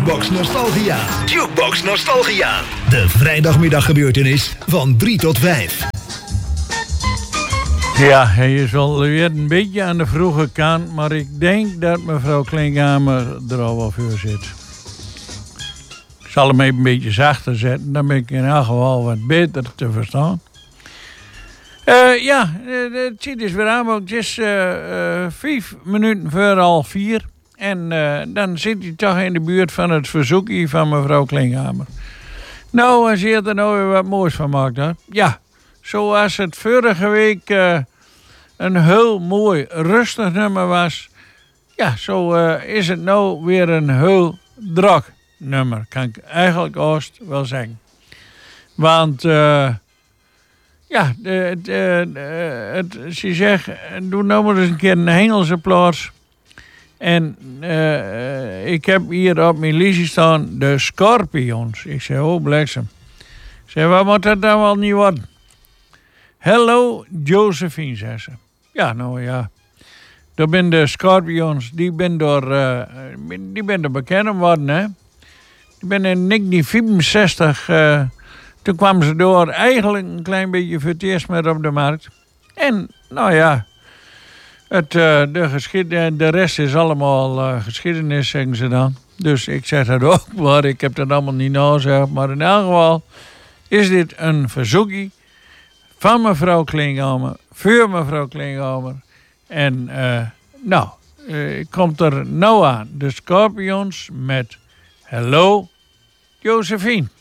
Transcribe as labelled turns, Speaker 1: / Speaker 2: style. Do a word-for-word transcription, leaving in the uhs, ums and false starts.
Speaker 1: Jukebox Nostalgia. Jukebox Nostalgia. De vrijdagmiddaggebeurtenis van drie tot vijf.
Speaker 2: Ja, hij is wel weer een beetje aan de vroege kant, maar ik denk dat mevrouw Klinkhamer er al wel voor zit. Ik zal hem even een beetje zachter zetten, dan ben ik in elk geval wat beter te verstaan. Uh, ja, het ziet dus weer aan, maar het is uh, uh, vijf minuten voor half vier. En uh, dan zit hij toch in de buurt van het verzoekje van mevrouw Klinkhamer. Nou, als je er nou weer wat moois van maakt, hè? Ja, zoals het vorige week uh, een heel mooi rustig nummer was. Ja, zo uh, is het nou weer een heel druk nummer, kan ik eigenlijk oost wel zeggen. Want... Uh, Ja, de, de, de, het, ze zegt, doe nou maar eens een keer een Engelse plaats. En uh, ik heb hier op mijn lijstje staan de Scorpions. Ik zeg, oh bliksem. Ik zeg, wat moet dat dan wel niet worden? Hello, Josephine, zegt ze. Ja, nou ja. Dat ben de Scorpions, die ben door, uh, die ben er bekend geworden, hè. Die ben in negentien vierenzestig... Uh, Toen kwamen ze door eigenlijk een klein beetje voor het eerst meer op de markt. En, nou ja, het, uh, de, geschiedenis, de rest is allemaal uh, geschiedenis, zeggen ze dan. Dus ik zeg dat ook, maar ik heb dat allemaal niet nagezegd. Maar in elk geval is dit een verzoekje van mevrouw Klinkhamer, voor mevrouw Klinkhamer. En, uh, nou, uh, komt er nou aan. De Scorpions met Hello, Josephine.